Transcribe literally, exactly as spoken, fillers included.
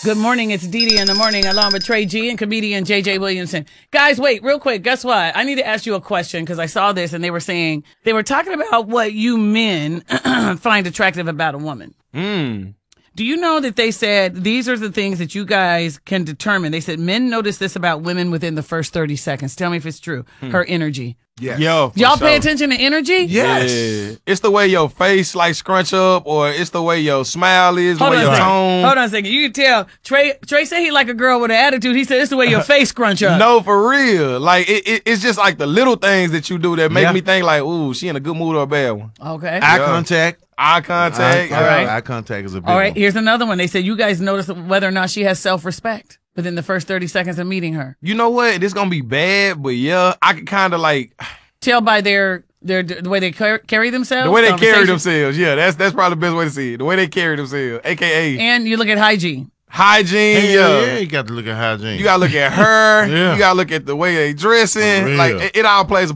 Good morning. It's Dee Dee in the morning, along with Trey G and comedian J J Williamson. Guys, wait, real quick. Guess what? I need to ask you a question because I saw this and they were saying they were talking about what you men find attractive about a woman. Mm. Do you know that they said these are the things that you guys can determine? They said men notice this about women within the first thirty seconds. Tell me if it's true. Hmm. Her energy. Yes. Yo, Y'all sure. pay attention to energy? Yes. Yeah. It's the way your face like scrunch up, or it's the way your smile is, the Hold way your tone. Hold on a second. You can tell. Trey Trey said he like a girl with an attitude. He said it's the way your face scrunch up. No, for real. Like it, it, it's just like the little things that you do that make yeah. me think like, ooh, she in a good mood or a bad one. Okay. Eye yeah. contact. Eye contact. Eye, All right. Eye contact is a big All right. one. Here's another one. They said you guys notice whether or not she has self-respect within the first thirty seconds of meeting her. You know what? This gonna be bad, but yeah, I can kind of like tell by their their the way they car- carry themselves. The way they carry themselves. Yeah, that's that's probably the best way to see it. The way they carry themselves, A K A And you look at hygiene. Hygiene, hey, yeah. yeah, you got to look at hygiene. You got to look at her. yeah. You got to look at the way they dressing. Like it, it all plays a